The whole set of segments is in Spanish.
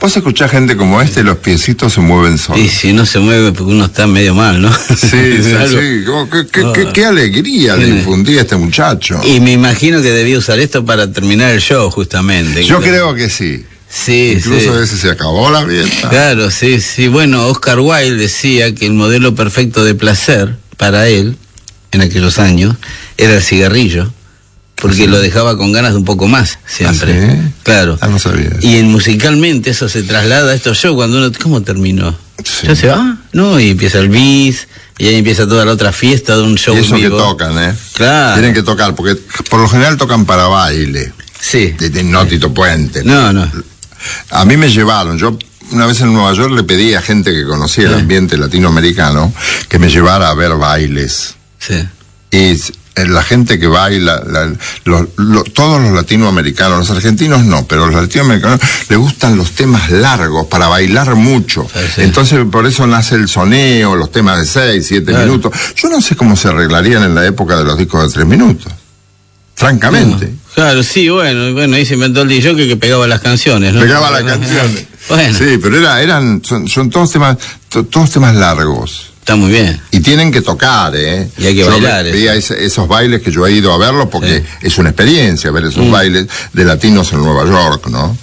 Vos escuchás gente como los piecitos se mueven solos. Y si no se mueve porque uno está medio mal, ¿no? Sí. Qué alegría le infundía a este muchacho. Y me imagino que debía usar esto para terminar el show, justamente. Yo creo que sí. Sí, incluso a veces se acabó la fiesta. Claro, sí. Bueno, Oscar Wilde decía que el modelo perfecto de placer para él, en aquellos años, era el cigarrillo, porque lo dejaba con ganas de un poco más, siempre. ¿Ah, sí? Claro. No sabía. Y musicalmente eso se traslada a estos shows cuando uno... ¿Cómo terminó? Sí. ¿Ya se va? No, y empieza el bis, y ahí empieza toda la otra fiesta de un show y eso vivo. que tocan, Claro. Tienen que tocar, porque por lo general tocan para baile. Sí. No Tito Puente. No. A mí me llevaron, yo una vez en Nueva York le pedí a gente que conocía el ambiente latinoamericano que me llevara a ver bailes. Sí. Y la gente que baila, todos los latinoamericanos, los argentinos no, pero los latinoamericanos les gustan los temas largos para bailar mucho. Sí. Entonces por eso nace el soneo, los temas de 6, 7 minutos. Yo no sé cómo se arreglarían en la época de los discos de 3 minutos. Francamente. No. Claro, sí, bueno, ahí se inventó el DJ que pegaba las canciones, ¿no? Pegaba las canciones. Bueno. Sí, pero son todos temas largos. Está muy bien. Y tienen que tocar, Y hay que bailar. Veía esos bailes que yo he ido a verlos porque es una experiencia ver esos bailes de latinos en Nueva York, ¿no?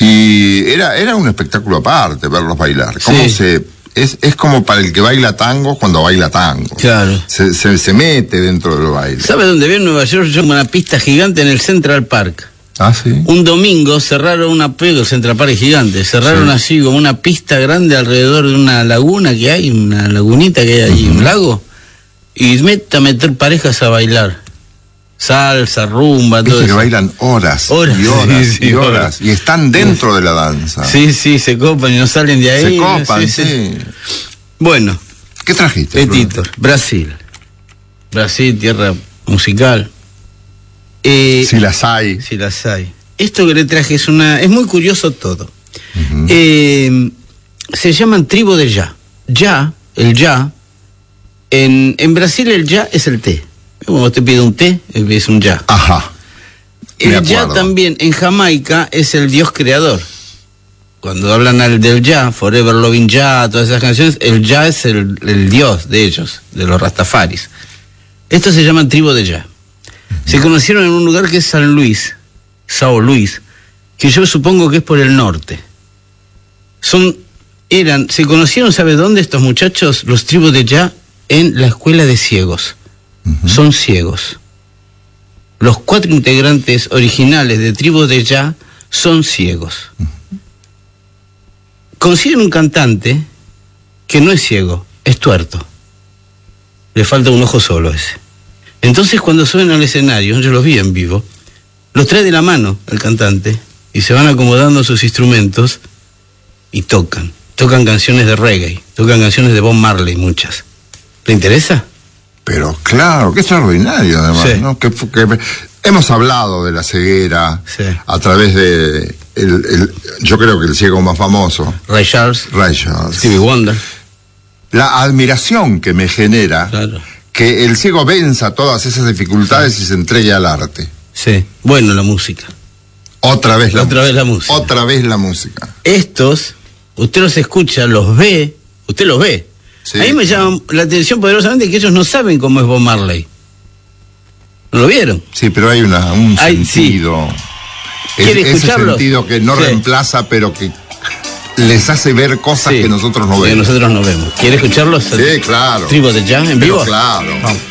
Y era un espectáculo aparte verlos bailar. ¿Cómo es como para el que baila tango cuando baila tango. Claro. Se mete dentro del baile. ¿Sabe dónde vi en Nueva York? Yo una pista gigante en el Central Park. Ah, sí. Un domingo cerraron el Central Park es gigante, cerraron así como una pista grande alrededor de una laguna que hay, una lagunita que hay allí, un lago, y a meter parejas a bailar. Salsa, rumba, todo que eso. bailan horas y horas. Y están dentro de la danza. Sí, se copan y no salen de ahí. Se copan, sí. Bueno. ¿Qué trajiste? Petitor, Brasil, tierra musical. Si las hay. Si las hay. Esto que le traje es muy curioso todo. Se llaman tribu de ya. El ya. En Brasil el ya es el té. Cuando te pide un té, es un ya. Ajá. El ya también en Jamaica es el dios creador. Cuando hablan del ya, Forever Loving Ya, todas esas canciones, el ya es el dios de ellos, de los rastafaris. Estos se llaman tribu de ya. Se conocieron en un lugar que es Sao Luis, que yo supongo que es por el norte. Se conocieron, ¿sabe dónde estos muchachos? Los tribus de ya, en la escuela de ciegos. Son ciegos. Los 4 integrantes originales de Tribu de Ya son ciegos. Consiguen un cantante que no es ciego, es tuerto. Le falta un ojo solo ese. Entonces cuando suben al escenario, yo los vi en vivo, los trae de la mano el cantante y se van acomodando sus instrumentos y tocan canciones de reggae, tocan canciones de Bob Marley, muchas. ¿Le interesa? Pero claro, qué extraordinario además, ¿no? Que hemos hablado de la ceguera a través de yo creo que el ciego más famoso, Ray Charles, Stevie Wonder. La admiración que me genera que el ciego venza todas esas dificultades y se entregue al arte. Sí, bueno, la música. Otra vez la música. Estos, usted los escucha, los ve, usted los ve. Sí. Ahí me llama la atención poderosamente que ellos no saben cómo es Bob Marley. ¿No lo vieron? Sí, pero hay un sentido. ¿Quiere escucharlo? Ese sentido que no reemplaza, pero que les hace ver cosas que nosotros no vemos. Que nosotros no vemos. ¿Quiere escucharlos? Sí, claro. ¿Tribu de Ya en vivo? Claro. Vamos.